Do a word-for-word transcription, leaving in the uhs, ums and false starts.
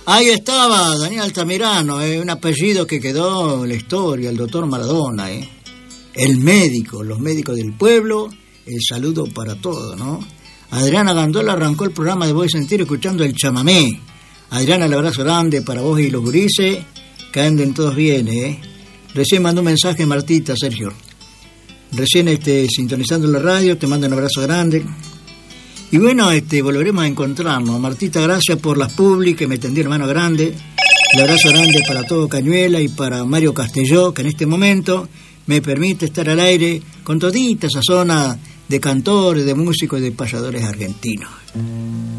Ahí estaba Daniel Altamirano, eh, un apellido que quedó en la historia, el doctor Maradona, eh. El médico, los médicos del pueblo, el saludo para todos, ¿no? Adriana Gandola arrancó el programa de Voz de Sentir escuchando el chamamé. Adriana, el abrazo grande para vos y los gurises, que anden todos bien, ¿eh? Recién mandó un mensaje Martita, Sergio. Recién este, sintonizando la radio, te mando un abrazo grande. Y bueno, este, volveremos a encontrarnos. Martita, gracias por las publi que me tendieron mano grande. El abrazo grande para todo Cañuela y para Mario Castelló, que en este momento me permite estar al aire con todita esa zona de cantores, de músicos y de payadores argentinos.